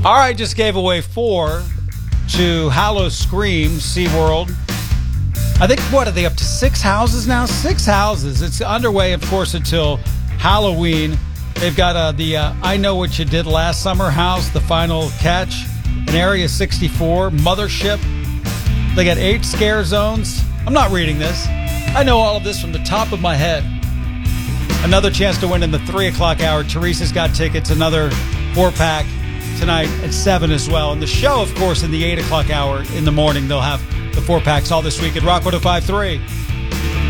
All right, just gave away 4 to Hallow Scream, SeaWorld. I think, what, are they up to 6 houses now? 6 houses. It's underway, of course, until Halloween. They've got the I Know What You Did Last Summer house, the final catch, in Area 64, Mothership. They got 8 scare zones. I'm not reading this. I know all of this from the top of my head. Another chance to win in the 3 o'clock hour. Teresa's got tickets, another 4-pack tonight at 7 as well. And the show, of course, in the 8 o'clock hour in the morning. They'll have the 4-packs all this week at Rock 105.3.